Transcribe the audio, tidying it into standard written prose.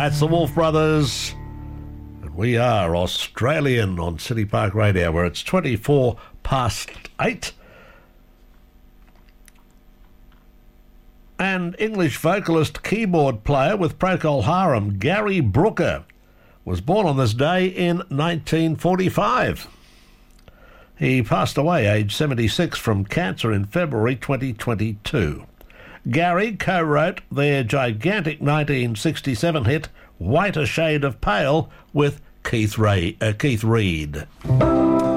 That's the Wolf Brothers. And we are Australian on City Park Radio, where it's 8:24. And English vocalist, keyboard player with Procol Harum, Gary Brooker, was born on this day in 1945. He passed away aged 76 from cancer in February 2022. Gary co-wrote their gigantic 1967 hit, Whiter Shade of Pale, with Keith Reid.